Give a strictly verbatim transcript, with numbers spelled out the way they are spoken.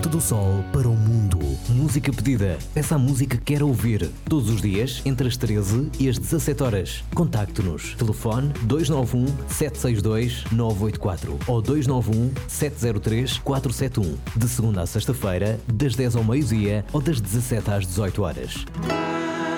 do Sol para o mundo. Música pedida. Peça a música que quer ouvir. Todos os dias, entre as treze e as dezassete horas. Contacte-nos. Telefone dois nove um, sete seis dois, nove oito quatro ou dois nove um, sete zero três, quatro sete um. De segunda a sexta-feira, das dez ao meio-dia ou das dezassete às dezoito horas.